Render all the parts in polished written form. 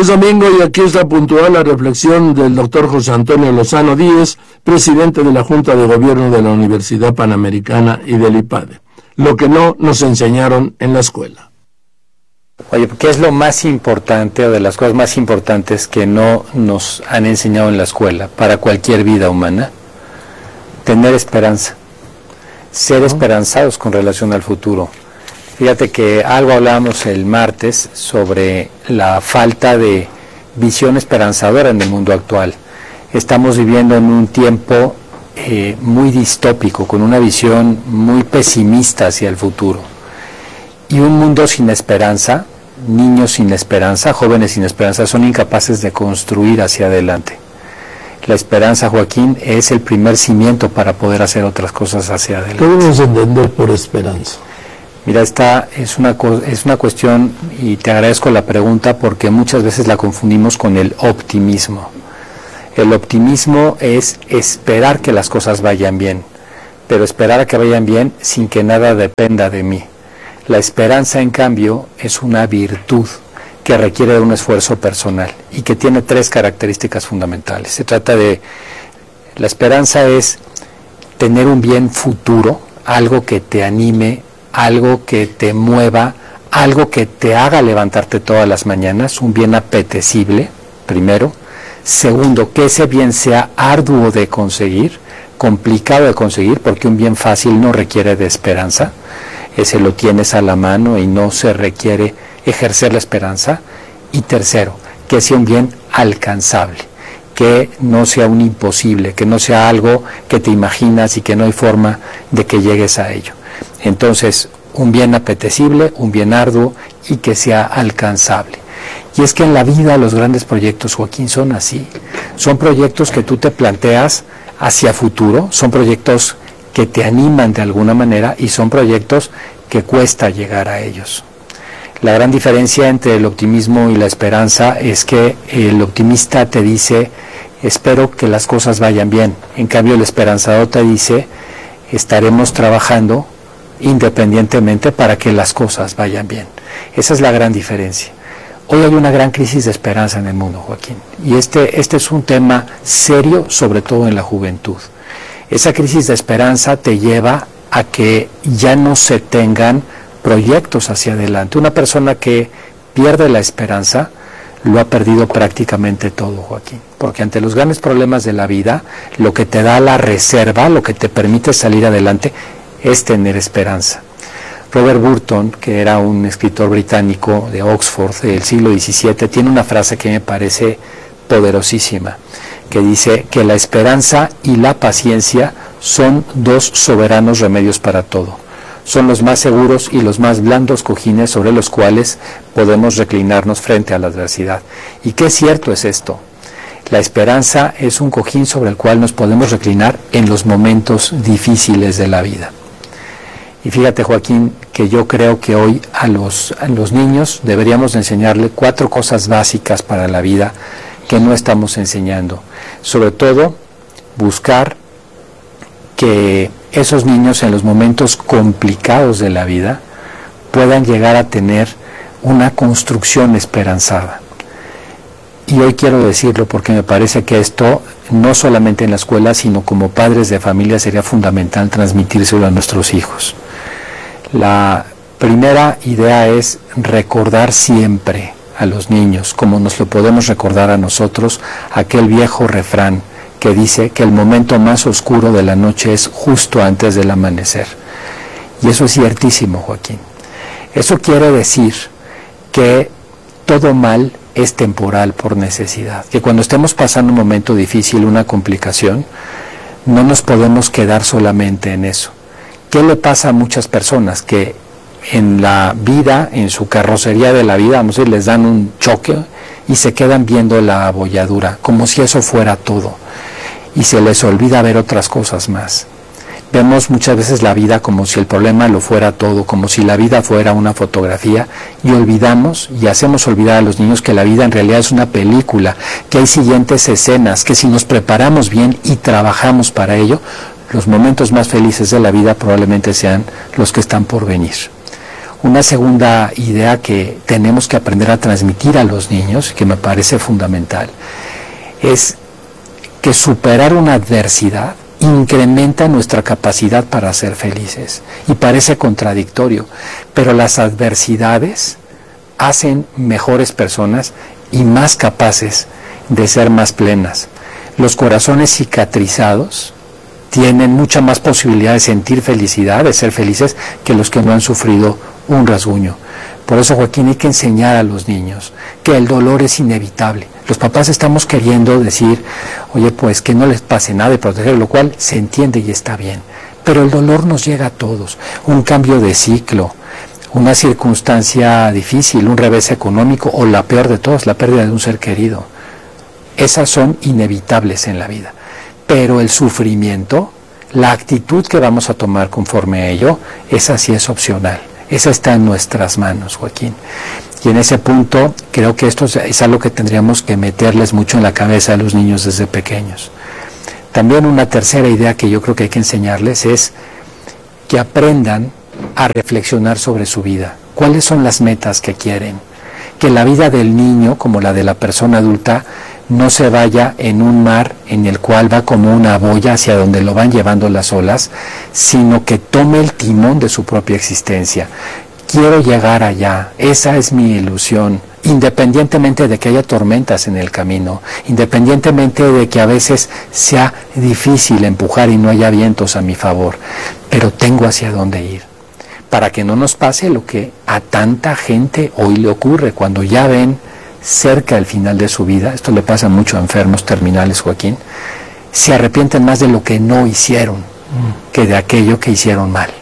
Es domingo y aquí está puntual la reflexión del doctor José Antonio Lozano Díez, presidente de la Junta de Gobierno de la Universidad Panamericana y del IPADE. Lo que no nos enseñaron en la escuela. Oye, ¿qué es lo más importante o de las cosas más importantes que no nos han enseñado en la escuela para cualquier vida humana? Tener esperanza, ser esperanzados con relación al futuro. Fíjate que algo hablábamos el martes sobre la falta de visión esperanzadora en el mundo actual. Estamos viviendo en un tiempo muy distópico, con una visión muy pesimista hacia el futuro. Y un mundo sin esperanza, niños sin esperanza, jóvenes sin esperanza, son incapaces de construir hacia adelante. La esperanza, Joaquín, es el primer cimiento para poder hacer otras cosas hacia adelante. ¿Qué debemos entender por esperanza? Mira, esta es una cuestión, y te agradezco la pregunta porque muchas veces la confundimos con el optimismo. El optimismo es esperar que las cosas vayan bien, pero esperar a que vayan bien sin que nada dependa de mí. La esperanza, en cambio, es una virtud que requiere de un esfuerzo personal y que tiene 3 características fundamentales. Se trata de, la esperanza es tener un bien futuro, algo que te anime, algo que te mueva, algo que te haga levantarte todas las mañanas, un bien apetecible, primero. Segundo, que ese bien sea arduo de conseguir, complicado de conseguir, porque un bien fácil no requiere de esperanza, ese lo tienes a la mano y no se requiere ejercer la esperanza. Y tercero, que sea un bien alcanzable, que no sea un imposible, que no sea algo que te imaginas y que no hay forma de que llegues a ello. Entonces, un bien apetecible, un bien arduo y que sea alcanzable. Y es que en la vida los grandes proyectos, Joaquín, son así. Son proyectos que tú te planteas hacia futuro, son proyectos que te animan de alguna manera y son proyectos que cuesta llegar a ellos. La gran diferencia entre el optimismo y la esperanza es que el optimista te dice, espero que las cosas vayan bien. En cambio, el esperanzador te dice, estaremos trabajando independientemente para que las cosas vayan bien. Esa es la gran diferencia. Hoy hay una gran crisis de esperanza en el mundo, Joaquín, y este es un tema serio, sobre todo en la juventud. Esa crisis de esperanza te lleva a que ya no se tengan proyectos hacia adelante. Una persona que pierde la esperanza lo ha perdido prácticamente todo, Joaquín, porque ante los grandes problemas de la vida, lo que te da la reserva, lo que te permite salir adelante, es tener esperanza. Robert Burton, que era un escritor británico de Oxford del siglo XVII, tiene una frase que me parece poderosísima, que dice que la esperanza y la paciencia son 2 soberanos remedios para todo. Son los más seguros y los más blandos cojines sobre los cuales podemos reclinarnos frente a la adversidad. ¿Y qué cierto es esto? La esperanza es un cojín sobre el cual nos podemos reclinar en los momentos difíciles de la vida. Y fíjate, Joaquín, que yo creo que hoy a los niños deberíamos enseñarle 4 cosas básicas para la vida que no estamos enseñando. Sobre todo, buscar que esos niños en los momentos complicados de la vida puedan llegar a tener una construcción esperanzada. Y hoy quiero decirlo porque me parece que esto, no solamente en la escuela, sino como padres de familia, sería fundamental transmitírselo a nuestros hijos. La primera idea es recordar siempre a los niños, como nos lo podemos recordar a nosotros, aquel viejo refrán que dice que el momento más oscuro de la noche es justo antes del amanecer. Y eso es ciertísimo, Joaquín. Eso quiere decir que todo mal es temporal por necesidad, que cuando estemos pasando un momento difícil, una complicación, no nos podemos quedar solamente en eso. ¿Qué le pasa a muchas personas? Que en la vida, en su carrocería de la vida, vamos a decir, les dan un choque y se quedan viendo la abolladura, como si eso fuera todo, y se les olvida ver otras cosas más. Vemos muchas veces la vida como si el problema lo fuera todo, como si la vida fuera una fotografía, y olvidamos y hacemos olvidar a los niños que la vida en realidad es una película, que hay siguientes escenas, que si nos preparamos bien y trabajamos para ello, los momentos más felices de la vida probablemente sean los que están por venir. Una segunda idea que tenemos que aprender a transmitir a los niños, que me parece fundamental, es que superar una adversidad incrementa nuestra capacidad para ser felices. Y parece contradictorio, pero las adversidades hacen mejores personas y más capaces de ser más plenas. Los corazones cicatrizados tienen mucha más posibilidad de sentir felicidad, de ser felices, que los que no han sufrido un rasguño. Por eso, Joaquín, hay que enseñar a los niños que el dolor es inevitable. Los papás estamos queriendo decir, oye, pues que no les pase nada y proteger, lo cual se entiende y está bien. Pero el dolor nos llega a todos. Un cambio de ciclo, una circunstancia difícil, un revés económico o la peor de todas, la pérdida de un ser querido. Esas son inevitables en la vida. Pero el sufrimiento, la actitud que vamos a tomar conforme a ello, esa sí es opcional. Esa está en nuestras manos, Joaquín. Y en ese punto creo que esto es algo que tendríamos que meterles mucho en la cabeza a los niños desde pequeños. También una tercera idea que yo creo que hay que enseñarles es que aprendan a reflexionar sobre su vida. ¿Cuáles son las metas que quieren? Que la vida del niño, como la de la persona adulta, no se vaya en un mar en el cual va como una boya hacia donde lo van llevando las olas, sino que tome el timón de su propia existencia. Quiero llegar allá, esa es mi ilusión, independientemente de que haya tormentas en el camino, independientemente de que a veces sea difícil empujar y no haya vientos a mi favor, pero tengo hacia dónde ir, para que no nos pase lo que a tanta gente hoy le ocurre cuando ya ven cerca del final de su vida. Esto le pasa mucho a enfermos terminales, Joaquín, se arrepienten más de lo que no hicieron que de aquello que hicieron mal.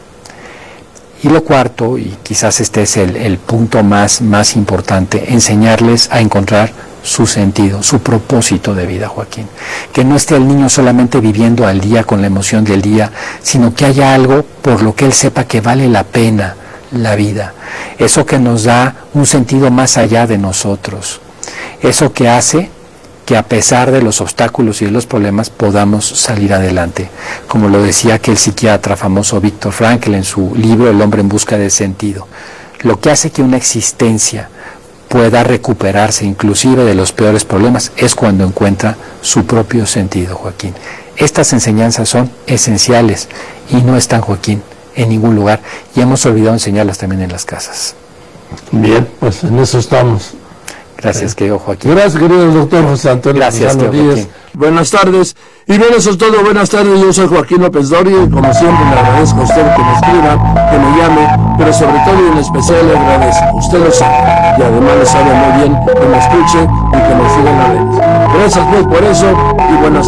Y lo cuarto, y quizás este es el punto más importante, enseñarles a encontrar su sentido, su propósito de vida, Joaquín. Que no esté el niño solamente viviendo al día con la emoción del día, sino que haya algo por lo que él sepa que vale la pena la vida. Eso que nos da un sentido más allá de nosotros. Eso que hace que a pesar de los obstáculos y de los problemas podamos salir adelante. Como lo decía aquel psiquiatra famoso Viktor Frankl en su libro El hombre en busca del sentido. Lo que hace que una existencia pueda recuperarse inclusive de los peores problemas es cuando encuentra su propio sentido, Joaquín. Estas enseñanzas son esenciales y no están, Joaquín, en ningún lugar, y hemos olvidado enseñarlas también en las casas. Bien, pues en eso estamos. Gracias, querido Joaquín. Gracias, querido doctor José Antonio Lozano Díez. Buenas tardes. Y bien, eso es todo. Buenas tardes. Yo soy Joaquín López Doria y como siempre le agradezco a usted que me escriba, que me llame, pero sobre todo y en especial le agradezco. Usted lo sabe y además lo sabe muy bien, que me escuche y que me siga en las redes. Gracias muy por eso y buenas tardes.